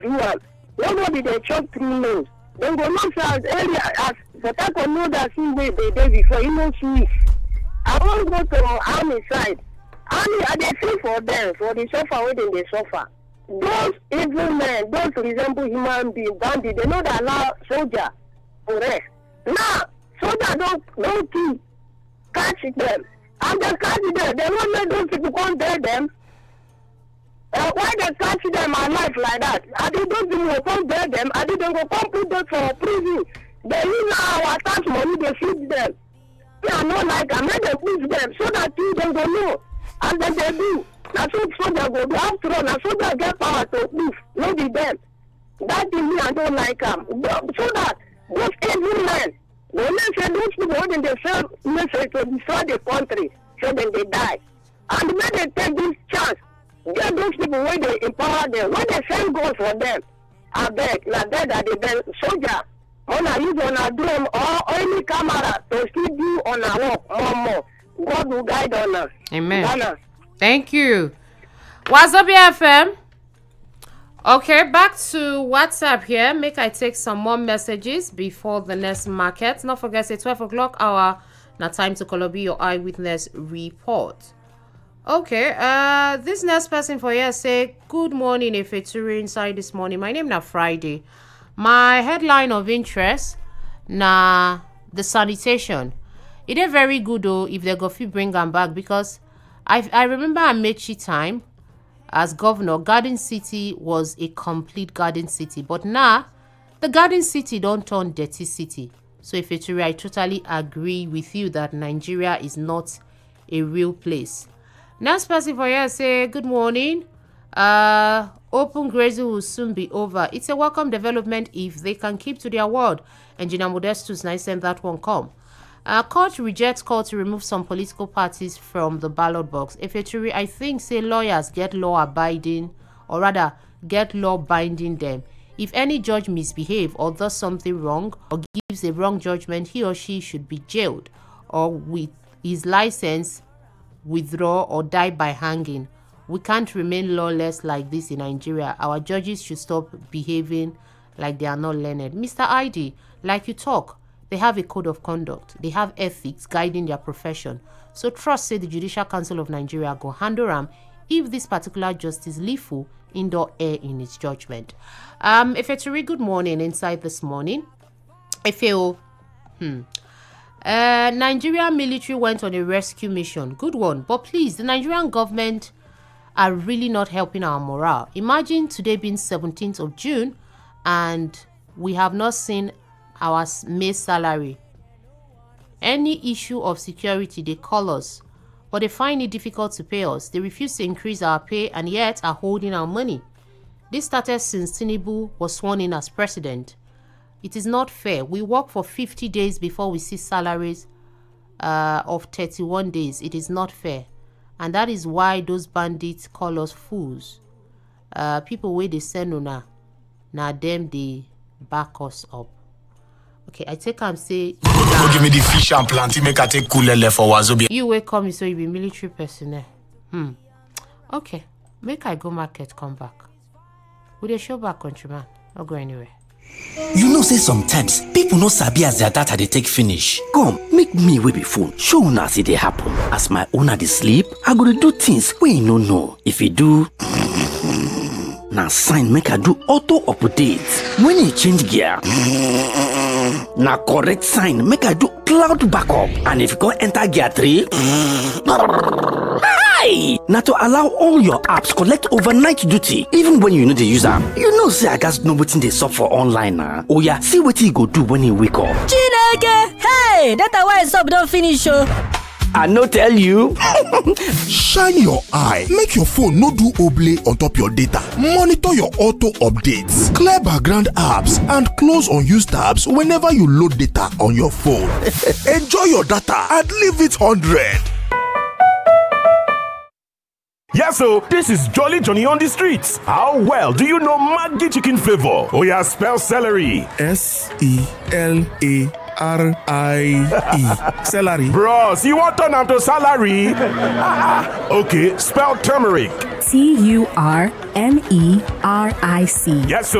do one. Nobody they chop through nose. Then go look as area as but I can know that see where they did before you know Swiss. I won't go to army side. Army I dey feel for them for the suffer where they suffer. Those evil men, those resemble human beings, bandits, they know that allow soldier to rest. Now, soldier don't kill, catch them. And they catch them, they won't let those people come there them. Why they catch them alive like that? I think those people will come there them, I think they will come put them for prison. They use our tax money, they feed them. They are not like I make them push them so that you don't go know. And then they do. Now so soldier go do after all, now soldier get power to move, no be them. That is me, I don't like them. So that those evil men, when they say those people when they sell message to destroy the country, so then they die. And when they take this chance, get those people when they empower them, when they send gold for them, I beg, like that they beg soldier, when I use on a drone or any camera to still do on a walk more. God will guide on us. Amen. Ghana. Thank you. What's up, FM? Okay, back to WhatsApp here. Make I take some more messages before the next market. Not forget, it's 12 o'clock hour. Now time to call up your eyewitness report. Okay, this next person for here say, good morning, if it's inside this morning. My name is Friday. My headline of interest, na the sanitation. It is very good though if they go fit bring them back because I remember Amechi time as governor, Garden City was a complete garden city. But now, the garden city don't turn dirty city. So if it's I totally agree with you that Nigeria is not a real place. Next person for here say, good morning. Open grazing will soon be over. It's a welcome development if they can keep to their word. Engineer Modestus, nice send that one come. Court rejects call to remove some political parties from the ballot box. Efeturi, I think, say lawyers get law abiding, or rather, get law binding them. If any judge misbehave or does something wrong or gives a wrong judgment, he or she should be jailed or with his license withdraw or die by hanging. We can't remain lawless like this in Nigeria. Our judges should stop behaving like they are not learned. Mr. ID, like you talk, they have a code of conduct. They have ethics guiding their profession. So trust say the Judicial Council of Nigeria go handle them if this particular justice lawful indoor air in its judgment. If it's a really good morning inside this morning, I feel Nigerian military went on a rescue mission. Good one. But please, the Nigerian government are really not helping our morale. Imagine today being 17th of June and we have not seen our May salary. Any issue of security, they call us, but they find it difficult to pay us. They refuse to increase our pay and yet are holding our money. This started since Tinubu was sworn in as president. It is not fair. We work for 50 days before we see salaries of 31 days. It is not fair. And that is why those bandits call us fools. People where they send una, now them they back us up. Okay, I take and say give me the fish and plenty make I take kulele for Wazobia. You will come so you be military personnel. Okay, make I go market, come back. Will they show back, countryman? I'll go anywhere. You know say sometimes people no sabi as their data they take finish. Come, make me wey be phone. Show una see they happen. As my owner dey sleep, I go to do things wey you no know. If you do na sign make I do auto update. When you change gear, na correct sign make I do cloud backup. And if you go enter gear 3, hi! Na to allow all your apps collect overnight duty even when you know the user. You know say I gats know wetin dey sup for online na. Oh yeah, see wetin you go do when you wake up. Chineke! Hey! Data why sup don finish oh! I no tell you. Shine your eye. Make your phone no do oblay on top your data. Monitor your auto updates. Clear background apps and close unused tabs whenever you load data on your phone. Enjoy your data and leave it 100. Yes, so this is Jolly Johnny on the streets. How well do you know Maggi chicken flavor? Oh yeah, spell celery. S-E-L-A Celery. Bros, you want turn am to salary? Okay, spell turmeric. TURMERIC. Yes,